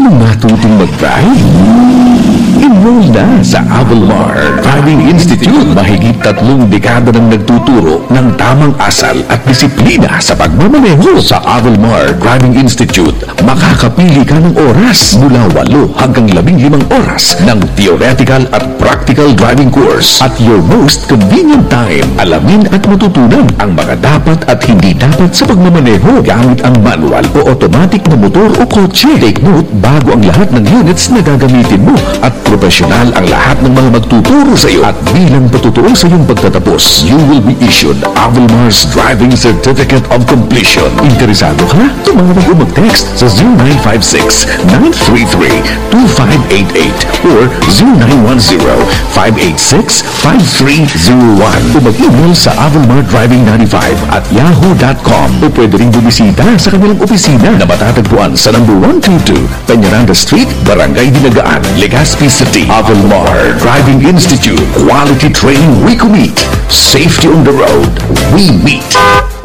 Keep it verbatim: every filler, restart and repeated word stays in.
Matutong mag-drive? Enroll na sa Avalmar Driving Institute. Mahigit tatlong dekada nang nagtuturo ng tamang asal at disiplina sa pagmamaneho. Sa Avalmar Driving Institute, makakapili ka ng oras mula walo hanggang labing limang oras ng theoretical at practical driving course at your most convenient time. Alamin at matutunan ang mga dapat at hindi dapat sa pagmamaneho gamit ang manual o automatic na motor o kotse. Take note, bago ang lahat ng units na gagamitin mo at profesional ang lahat ng mga magtuturo sa iyo. At bilang patutuo sa iyong pagtatapos, you will be issued Avalmar's Driving Certificate of Completion. Interesado ka? Tumawag o mag-text sa zero nine five six, nine three three, two five eight eight or zero nine one zero, five eight six, five three zero one o mag-email sa avalmar driving ninety-five at yahoo dot com o pwede rin bumisita sa kanilang opisina na matatagpuan sa number one twenty-two Peñaranda Street, Barangay Dinagaan, Legazpi City. Avalmar Driving Institute. Quality training we commit. Safety on the road we meet.